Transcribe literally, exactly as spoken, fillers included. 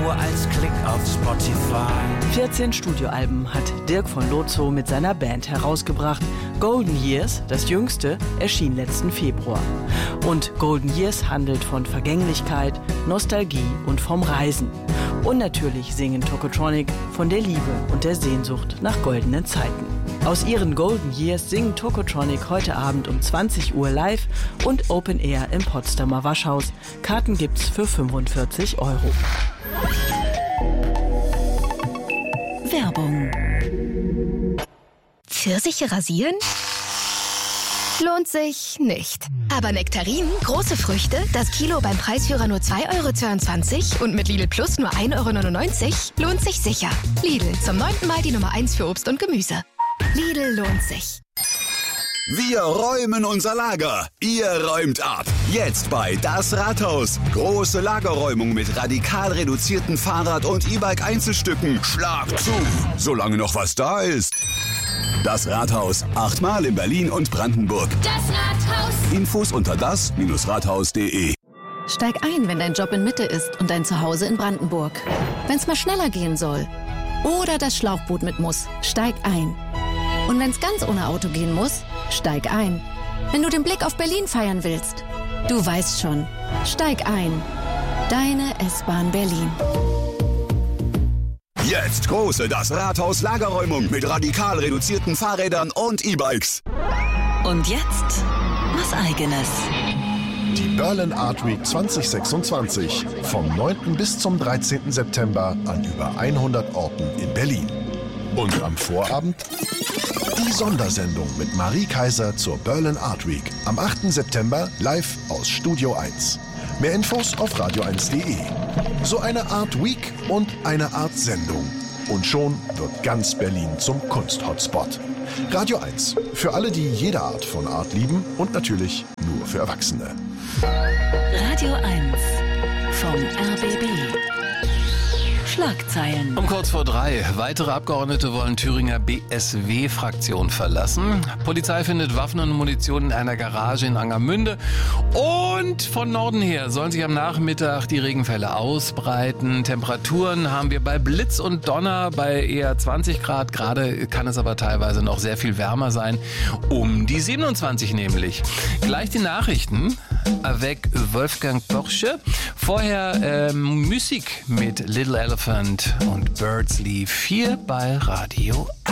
nur als Klick auf Spotify. vierzehn Studioalben hat Dirk von Lozo mit seiner Band herausgebracht. Golden Years, das jüngste, erschien letzten Februar. Und Golden Years handelt von Vergänglichkeit, Nostalgie und vom Reisen. Und natürlich singen Tokotronic von der Liebe und der Sehnsucht nach goldenen Zeiten. Aus ihren Golden Years singen Tokotronic heute Abend um zwanzig Uhr live und Open Air im Potsdamer Waschhaus. Karten gibt's für fünfundvierzig Euro. Werbung. Pfirsiche rasieren? Lohnt sich nicht. Aber Nektarinen, große Früchte, das Kilo beim Preisführer nur zwei Euro zweiundzwanzig und mit Lidl Plus nur ein Euro neunundneunzig, lohnt sich sicher. Lidl, zum neunten Mal die Nummer eins für Obst und Gemüse. Lidl lohnt sich. Wir räumen unser Lager. Ihr räumt ab. Jetzt bei Das Rathaus. Große Lagerräumung mit radikal reduzierten Fahrrad- und E-Bike-Einzelstücken. Schlag zu, solange noch was da ist. Das Rathaus. Achtmal in Berlin und Brandenburg. Das Rathaus. Infos unter das Rathaus punkt de. Steig ein, wenn dein Job in Mitte ist und dein Zuhause in Brandenburg. Wenn's mal schneller gehen soll. Oder das Schlauchboot mit muss. Steig ein. Und wenn's ganz ohne Auto gehen muss, steig ein. Wenn du den Blick auf Berlin feiern willst, du weißt schon, steig ein. Deine S-Bahn Berlin. Jetzt große Das Rathaus Lagerräumung mit radikal reduzierten Fahrrädern und E-Bikes. Und jetzt was Eigenes. Die Berlin Art Week zwanzig sechsundzwanzig. Vom neunten bis zum dreizehnten September an über hundert Orten in Berlin. Und am Vorabend die Sondersendung mit Marie Kaiser zur Berlin Art Week. Am achten September live aus Studio eins. Mehr Infos auf radio eins punkt de. So eine Art Week und eine Art Sendung. Und schon wird ganz Berlin zum Kunst-Hotspot. Radio eins. Für alle, die jede Art von Art lieben und natürlich nur für Erwachsene. Radio eins vom R B B. Schlagzeilen. Um kurz vor drei. Weitere Abgeordnete wollen Thüringer B S W-Fraktion verlassen. Polizei findet Waffen und Munition in einer Garage in Angermünde. Und von Norden her sollen sich am Nachmittag die Regenfälle ausbreiten. Temperaturen haben wir bei Blitz und Donner bei eher zwanzig Grad. Gerade kann es aber teilweise noch sehr viel wärmer sein. Um die siebenundzwanzig nämlich. Gleich die Nachrichten. Avec Wolfgang Porsche. Vorher ähm, Musik mit Little Elephant und Birds Leave hier bei Radio